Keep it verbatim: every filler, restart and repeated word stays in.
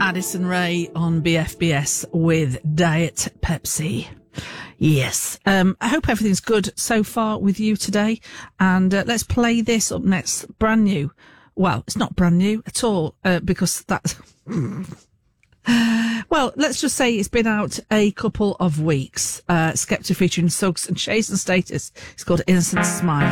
Addison Rae on B F B S with Diet Pepsi. Yes. Um, I hope everything's good so far with you today. And uh, let's play this up next. Brand new. Well, it's not brand new at all, uh, because that's... Well, let's just say it's been out a couple of weeks. Uh, Skepta featuring Suggs and Chase and Status. It's called Innocent Smile.